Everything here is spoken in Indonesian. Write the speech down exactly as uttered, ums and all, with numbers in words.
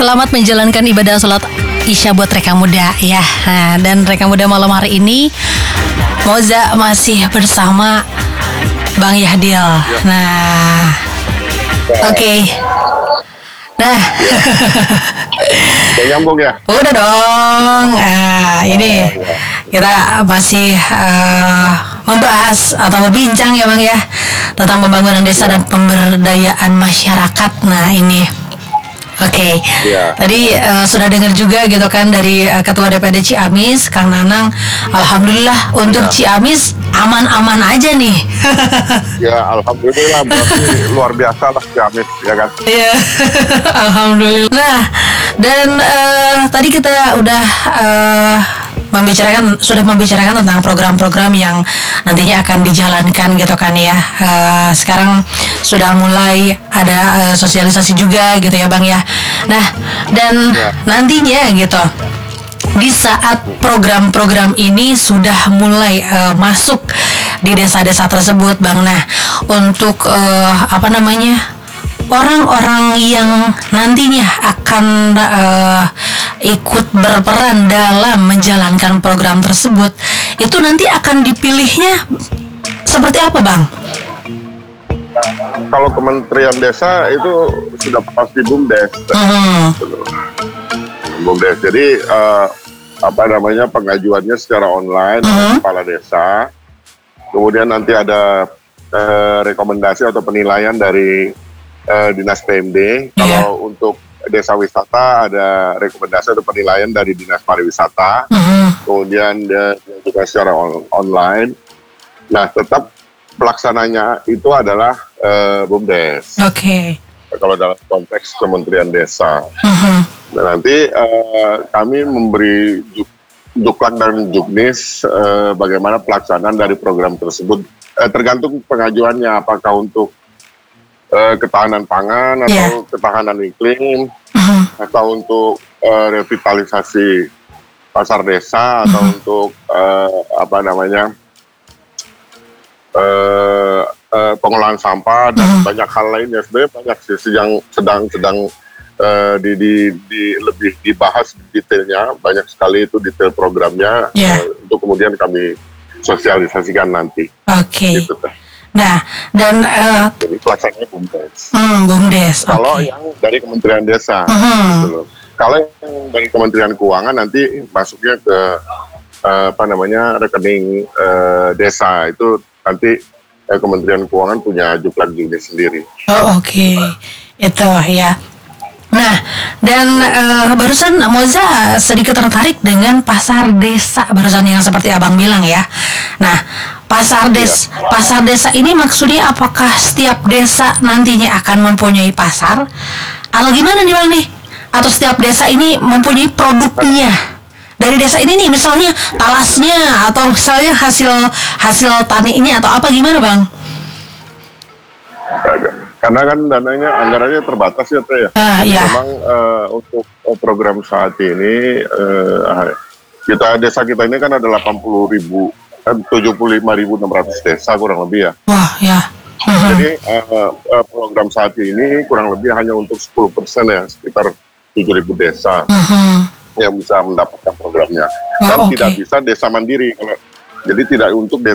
Selamat menjalankan ibadah sholat Isya buat Reka Muda ya. Nah, dan Reka Muda malam hari ini Moza masih bersama Bang Yahdil. Nah, oke. Okay. Nah, udah nyambung ya? Udah dong. Nah, ini kita masih uh, membahas atau berbincang ya Bang ya tentang pembangunan desa dan pemberdayaan masyarakat. Nah ini, oke. Okay. Ya. Tadi uh, sudah dengar juga gitu kan dari uh, Ketua D P R D Ciamis, Kang Nanang. Alhamdulillah untuk ya. Ciamis aman-aman aja nih. Ya, alhamdulillah berarti luar biasa lah Ciamis ya kan. Iya. Alhamdulillah. Nah, dan uh, tadi kita udah uh, membicarakan sudah membicarakan tentang program-program yang nantinya akan dijalankan gitu kan ya. Uh, sekarang sudah mulai ada uh, sosialisasi juga gitu ya Bang ya. Nah, dan ya. nantinya gitu di saat program-program ini sudah mulai uh, masuk di desa-desa tersebut Bang. Nah, untuk uh, apa namanya? orang-orang yang nantinya akan uh, ikut berperan dalam menjalankan program tersebut, itu nanti akan dipilihnya seperti apa Bang? Kalau Kementerian Desa itu sudah pasti BUMDes. Hmm. BUMDes. Jadi uh, apa namanya pengajuannya secara online hmm. kepala desa. Kemudian nanti ada uh, rekomendasi atau penilaian dari Uh, Dinas P M D. Yeah. Kalau untuk desa wisata ada rekomendasi atau penilaian dari Dinas Pariwisata. Mm-hmm. Kemudian uh, juga secara on- online. Nah, tetap pelaksananya itu adalah uh, BUMDes. Oke. Okay. Kalau dalam konteks Kementerian Desa. Mm-hmm. Nah, nanti uh, kami memberi juk- Duklan dan Juknis uh, bagaimana pelaksanaan dari program tersebut. Uh, tergantung pengajuannya, apakah untuk Uh, ketahanan pangan atau yeah. ketahanan iklim uh-huh. atau untuk uh, revitalisasi pasar desa uh-huh. atau untuk uh, apa namanya uh, uh, pengolahan sampah dan uh-huh. banyak hal lainnya. Sebenarnya banyak sih yang sedang sedang uh, di, di, di lebih dibahas detailnya, banyak sekali itu detail programnya yeah. uh, untuk kemudian kami sosialisasikan nanti. Oke. Okay. Gitu, nah, dan uh, jadi pelaksananya BUMDes. Hmm, BUMDes. Kalau okay. yang dari Kementerian Desa, uh-huh. gitu. Kalau yang dari Kementerian Keuangan nanti masuknya ke uh, apa namanya rekening uh, desa itu nanti uh, Kementerian Keuangan punya juklan juknis sendiri. Oh oke, okay. Itu ya. Nah, dan uh, barusan Moza sedikit tertarik dengan pasar desa barusan yang seperti Abang bilang ya. Nah, pasar des, ya. pasar desa ini maksudnya apakah setiap desa nantinya akan mempunyai pasar? Atau gimana nih Bang nih? Atau setiap desa ini mempunyai produknya? Dari desa ini nih misalnya talasnya atau misalnya hasil hasil tani ini atau apa gimana Bang? Karena kan dananya anggarannya terbatas ya Teh ya. Uh, iya. Memang uh, untuk program saat ini uh, kita desa kita ini kan ada delapan puluh ribu, tujuh puluh lima ribu enam ratus desa kurang lebih ya. Wah ya. Uh-huh. Jadi uh, uh, program saat ini kurang lebih hanya untuk sepuluh persen ya, sekitar tujuh ribu desa uh-huh. yang bisa mendapatkan programnya. Dan oh, okay. tidak bisa desa mandiri. Jadi tidak untuk desa